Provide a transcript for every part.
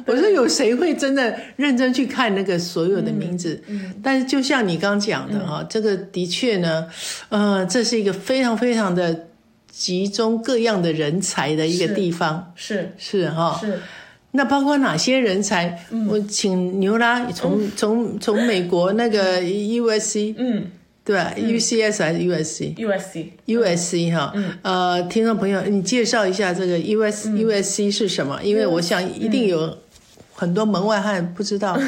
我说有谁会真的认真去看那个所有的名字？但是就像你刚讲的哈，这个的确呢，这是一个非常非常的集中各样的人才的一个地方，是哈，是。那包括哪些人才？我请牛拉从美国那个 USC， 对吧？UCS 还是 USC 哈。听众朋友，你介绍一下这个 USC 是什么？因为我想一定有很多门外汉不知道。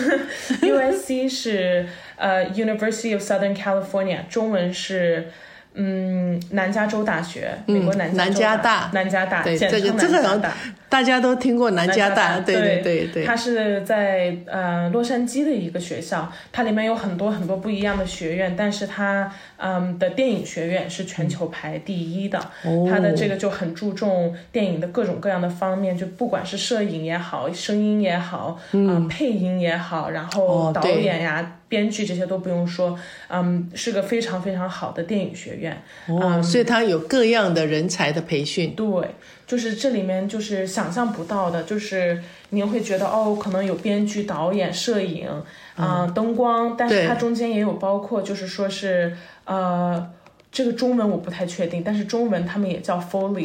USC 是University of Southern California， 中文是南加州大学，美国南加大， 对， 简称南加大。 大家都听过南加大，对， 它是在洛杉矶的一个学校，它里面有很多很多不一样的学院，但是它的电影学院是全球排第一的，它的这个就很注重电影的各种各样的方面，就不管是摄影也好，声音也好，配音也好，然后导演呀、编剧这些都不用说，是个非常非常好的电影学院。 所以它有各样的人才的培训。 对，就是这里面就是想象不到的，就是你会觉得可能有编剧、导演、摄影灯光，但是它中间也有包括就是说是这个中文我不太确定，但是中文他们也叫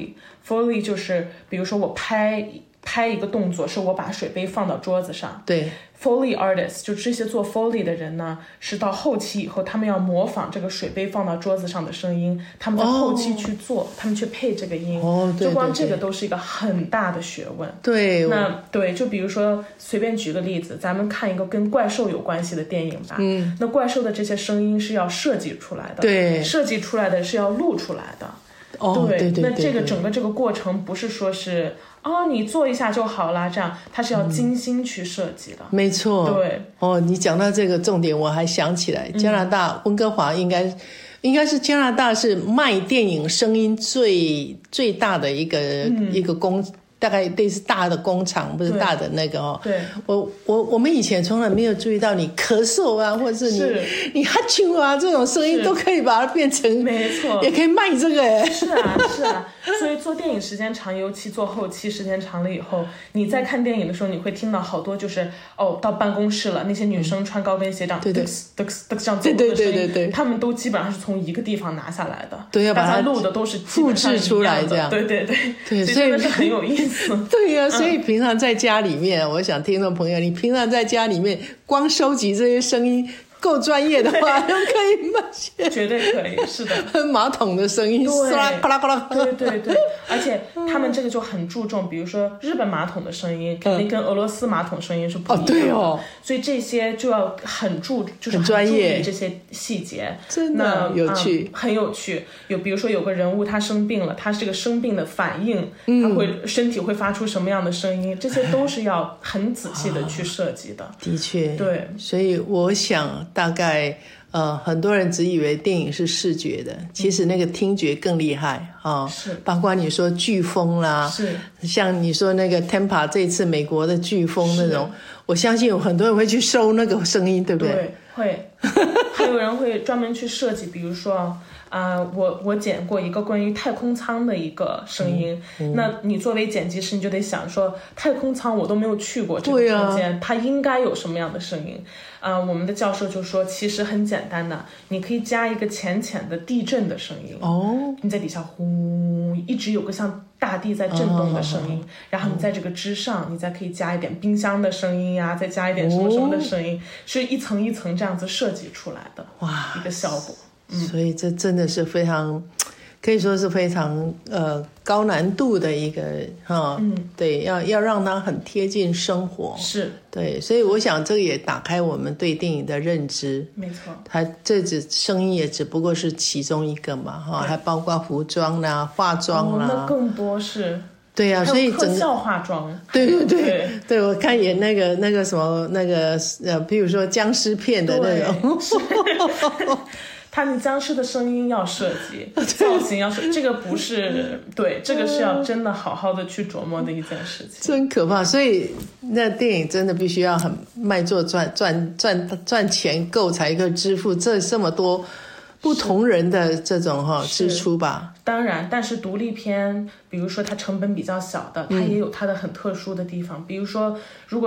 Foley 就是比如说我拍一个动作，是我把水杯放到桌子上， 对。 Foley artist 就这些做 Foley 的人呢，是到后期以后，他们要模仿这个水杯放到桌子上的声音，他们在后期去做，他们去配这个音，就光这个都是一个很大的学问。 对， 对，就比如说随便举个例子，咱们看一个跟怪兽有关系的电影吧，那怪兽的这些声音是要设计出来的， 对， 设计出来的是要录出来的。 对， 那这个整个这个过程不是说是你做一下就好啦，这样它是要精心去设计的。没错， 对。 你讲到这个重点，我还想起来，加拿大温哥华应该是加拿大是卖电影声音最大的一个大概类似大的工厂，不是大的那个对， 我们以前从来没有注意到，你咳嗽啊，或者是你哈啾啊，这种声音都可以把它变成， 没错， 也可以卖这个。 是啊。所以做电影时间长，尤其做后期时间长了以后，你在看电影的时候，你会听到好多就是到办公室了，那些女生穿高跟鞋这样， 对， 这样走路的声音，对，他们都基本上是从一个地方拿下来的， 对，要把它录的都是复制出来，这样， 对， 所以真的是很有意思。 对呀，所以平常在家里面，我想听众朋友，你平常在家里面光收集这些声音够专业的话，就可以卖些， 绝对可以，是的。 马桶的声音，唰啦咔啦咔啦。 对，而且他们这个就很注重，比如说日本马桶的声音，肯定跟俄罗斯马桶声音是不一样的。 对所以这些就要就是很专业， 这些细节真的有趣， 很有趣。比如说有个人物他生病了，他这个生病的反应，他身体会发出什么样的声音，这些都是要很仔细的去设计的。 的确， 对， 所以我想大概很多人只以为电影是视觉的，其实那个听觉更厉害是， 包括你说飓风啦， 是， 像你说那个 Tampa 这次美国的飓风那种，我相信有很多人会去收那个声音，对不对？ 对，会。还有人会专门去设计，比如说我剪过一个关于太空舱的一个声音，那你作为剪辑师，你就得想说，太空舱我都没有去过这个空间，它应该有什么样的声音？我们的教授就说，其实很简单的，你可以加一个浅浅的地震的声音，你在底下呼，一直有个像大地在震动的声音，然后你在这个之上，你再可以加一点冰箱的声音呀，再加一点什么什么的声音，是一层一层这样子设计出来的一个效果。 所以这真的是非常，可以说是非常高难度的一个对，要让它很贴近生活， 是， 对，所以我想这个也打开我们对电影的认知， 没错， 它声音也只不过是其中一个嘛，还包括服装啦、化妆啦， 那更多是。 对呀，所以特效化妆， 对，我看演那个什么那个比如说僵尸片的那种， 他们僵尸的声音要设计，造型要设计，这个不是对，这个是要真的好好的去琢磨的一件事情， 真可怕。所以那电影真的必须要很卖座赚钱够才可以支付这么多不同人的这种支出吧。 当然，但是独立片，比如说它成本比较小的，它也有它的很特殊的地方。比如说，如果